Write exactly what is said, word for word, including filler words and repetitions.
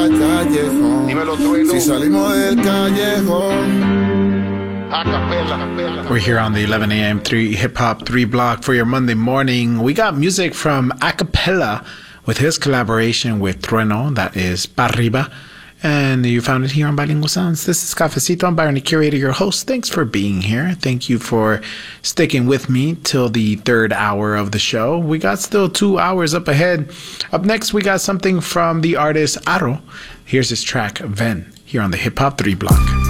callejón. Si salimos del callejón. We're here on the eleven a.m. three Hip Hop three Block for your Monday morning. We got music from Acapella with his collaboration with Trueno, that is Parriba. And you found it here on Bilingual Sounds. This is Cafecito. I'm Byron, the curator, your host. Thanks for being here. Thank you for sticking with me till the third hour of the show. We got still two hours up ahead. Up next, we got something from the artist Aro. Here's his track, Ven, here on the Hip Hop three Block.